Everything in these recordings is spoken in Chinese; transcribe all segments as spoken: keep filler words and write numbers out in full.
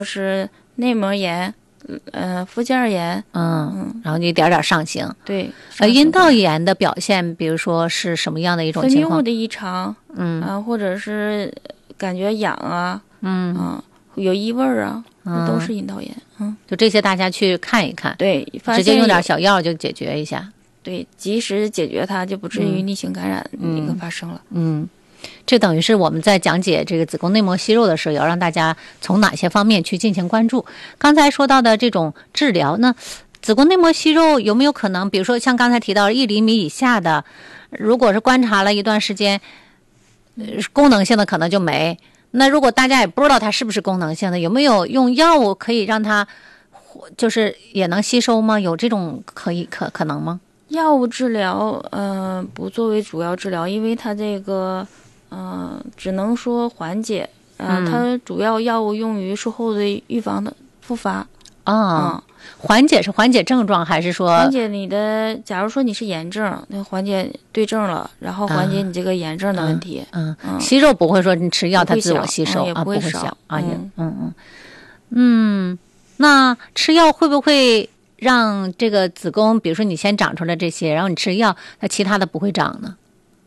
是内膜炎，呃，附件炎， 嗯，嗯然后一点点上行。 对， 呃，阴道炎的表现，比如说是什么样的一种情况？ 分泌物的异常， 嗯啊，或者是感觉痒啊， 嗯啊，有异味啊， 嗯， 都是阴道炎。嗯， 就这些大家去看一看， 对， 直接用点小药就解决一下。 对，及时解决它，就不至于逆行感染一个发生了。 嗯。嗯这等于是我们在讲解这个子宫内膜息肉的时候，要让大家从哪些方面去进行关注。刚才说到的这种治疗呢，子宫内膜息肉有没有可能，比如说像刚才提到一厘米以下的，如果是观察了一段时间，呃、功能性的可能就没。那如果大家也不知道它是不是功能性的，有没有用药物可以让它就是也能吸收吗？有这种可以可可能吗？ 药物治疗，呃，不作为主要治疗，因为它这个。嗯、呃，只能说缓解，呃、嗯，它主要药物用于术后的预防的复发。 啊、哦嗯，缓解是缓解症状还是说缓解你的？假如说你是炎症，那缓解对症了，然后缓解你这个炎症的问题。 嗯，嗯嗯息肉不会说你吃药它自我吸收、 嗯、也不会啊，不会小啊，也嗯嗯嗯嗯，那吃药会不会让这个子宫，比如说你先长出来这些，然后你吃药，那其他的不会长呢？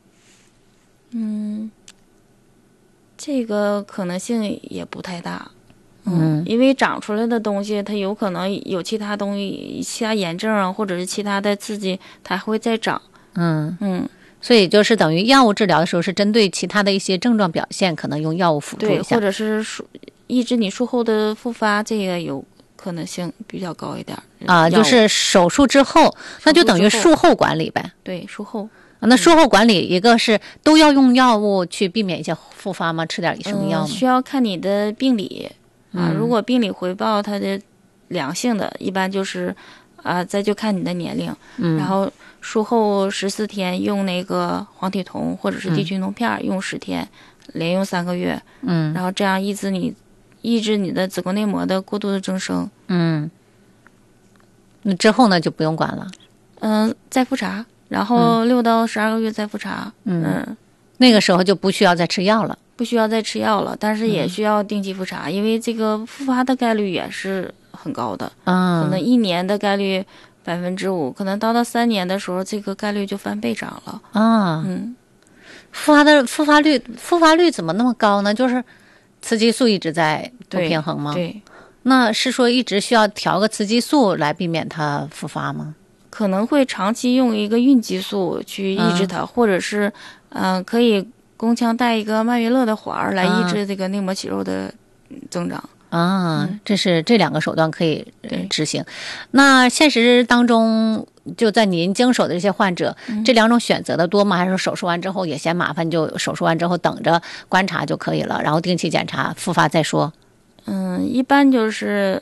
嗯，这个可能性也不太大，嗯，因为长出来的东西，它有可能有其他东西，其他炎症啊，或者是其他的刺激，它还会再长， 嗯嗯， 所以就是等于药物治疗的时候，是针对其他的一些症状表现，可能用药物辅助一下， 对，或者是术抑制你术后的复发，这个有可能性比较高一点啊，就是手术之后，那就等于术后管理呗， 对，术后。 那术后管理，一个是都要用药物去避免一些复发吗？吃点什么药吗？ 嗯、需要看你的病理啊、 嗯。 如果病理回报它的良性的，一般就是啊，再就看你的年龄。 嗯。 然后术后十四天用那个黄体酮或者是地屈酮片、嗯、用十天，连用三个月。 嗯。 然后这样抑制你抑制你的子宫内膜的过度的增生。 嗯。那之后呢就不用管了。 嗯、呃，再复查。然后六到十二个月再复查， 嗯，嗯，那个时候就不需要再吃药了， 不需要再吃药了，但是也需要定期复查，嗯、因为这个复发的概率也是很高的， 嗯， 可能一年的概率百分之五，可能到到三年的时候，这个概率就翻倍涨了啊， 嗯， 复发的复发率复发率怎么那么高呢？就是雌激素一直在不平衡吗？ 对，对那是说一直需要调个雌激素来避免它复发吗？ 可能会长期用一个孕激素去抑制它，嗯、或者是，嗯、呃，可以宫腔带一个曼月乐的环来抑制这个内膜息肉的增长。 啊， 嗯、 这是这两个手段可以执行。那现实当中，就在您经手的这些患者，嗯、这两种选择的多吗？还是说手术完之后也嫌麻烦，就手术完之后等着观察就可以了，然后定期检查，复发再说？ 嗯，一般就是，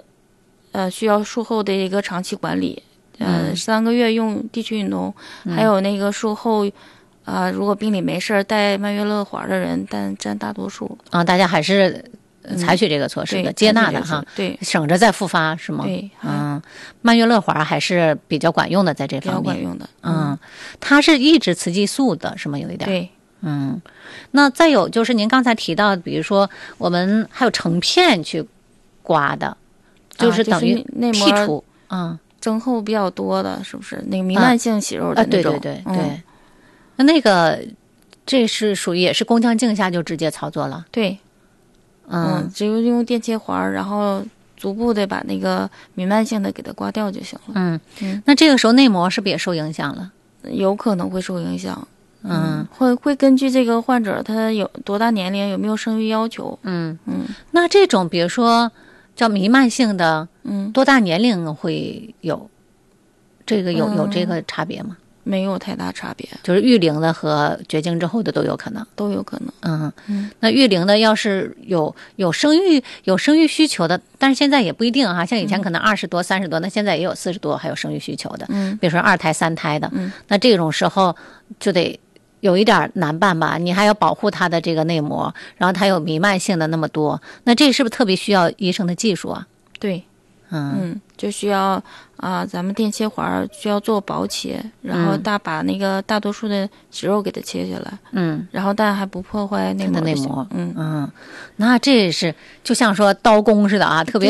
呃，需要术后的一个长期管理。呃，三个月用地屈运动， 嗯、 还有那个术后，啊、呃，如果病理没事带曼月乐环的人，但占大多数啊，大家还是采取这个措施的，嗯、接纳的哈， 对， 省着再复发是吗？ 对， 嗯，曼月乐环还是比较管用的，在这方面， 比较管用的， 嗯，它是抑制雌激素的，是吗？有一点， 对， 嗯，那再有就是您刚才提到，比如说我们还有成片去刮的，就是等于剔除， 嗯。增厚比较多的，是不是那个弥漫性息肉的那种？ 啊，对对对对。那、嗯、那个，这是属于也是宫腔镜下就直接操作了。 对，嗯，嗯只有用电切环，然后逐步的把那个弥漫性的给它刮掉就行了。 嗯嗯。那这个时候内膜是不是也受影响了？ 有可能会受影响。 嗯， 嗯会会根据这个患者他有多大年龄，有没有生育要求。 嗯嗯。 那这种比如说。叫弥漫性的， 嗯， 多大年龄会有？这个有、嗯、有这个差别吗？ 没有太大差别， 就是育龄的和绝经之后的都有可能， 都有可能。 嗯嗯，那育龄的要是有有生育有生育需求的，但是现在也不一定哈，像以前可能二十多、三十多，那现在也有四十多还有生育需求的， 嗯， 比如说二胎、三胎的， 嗯， 那这种时候就得。有一点难办吧，你还要保护它的这个内膜，然后它有弥漫性的那么多，那这是不是特别需要医生的技术啊？ 对， 嗯嗯，就需要啊、咱们电切环需要做薄切，然后大把那个大多数的肌肉给它切下来， 嗯， 然后但还不破坏内它膜就行。 的内膜， 嗯嗯，那这是就像说刀工似的啊，特别